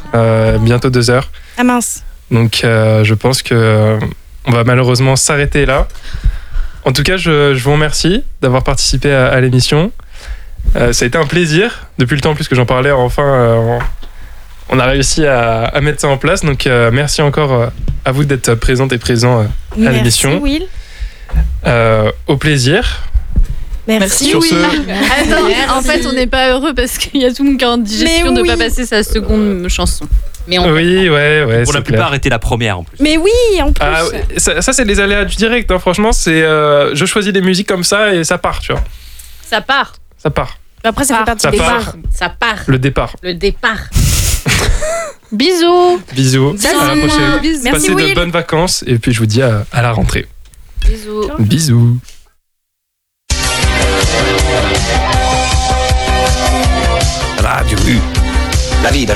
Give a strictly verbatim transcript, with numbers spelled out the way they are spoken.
euh, bientôt deux heures. Ah mince. Donc euh, je pense que euh, on va malheureusement s'arrêter là. En tout cas, je, je vous remercie d'avoir participé à, à l'émission. Euh, ça a été un plaisir. Depuis le temps plus que j'en parlais, enfin, euh, on, on a réussi à, à mettre ça en place. Donc euh, merci encore euh, à vous d'être présente et présent euh, à Merci, l'émission. Will. Euh, au plaisir. Merci. Sur oui. ce, Attends, Merci. en fait, on n'est pas heureux parce qu'il y a tout le monde qui est en digestion Mais de oui. pas passer sa seconde chanson. Mais on oui, ouais, ouais. Pour c'est la plupart, clair. arrêter la première en plus. Mais oui, en plus. Ah, ouais, ça, ça, c'est les aléas du direct. Hein. Franchement, c'est euh, je choisis des musiques comme ça et ça part, tu vois. Ça part. Ça part. Après, ça fait part. partie Ça des part. parts. Ça part. Le départ. Le départ. Bisous. Bisous. Salut. À la prochaine. Bisous. Merci, Passez Will. de bonnes vacances et puis je vous dis à, à la rentrée. Bisous. Bisous. Radio U. La vida